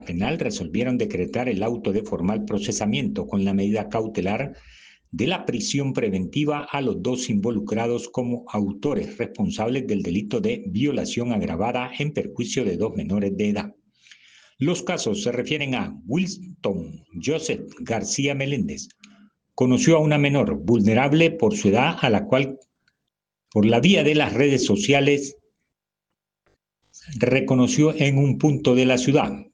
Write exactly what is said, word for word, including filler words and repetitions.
Penal resolvieron decretar el auto de formal procesamiento con la medida cautelar de la prisión preventiva a los dos involucrados como autores responsables del delito de violación agravada en perjuicio de dos menores de edad. Los casos se refieren a Wilson Joseph García Meléndez. Conoció a una menor vulnerable por su edad, a la cual, por la vía de las redes sociales, reconoció en un punto de la ciudad.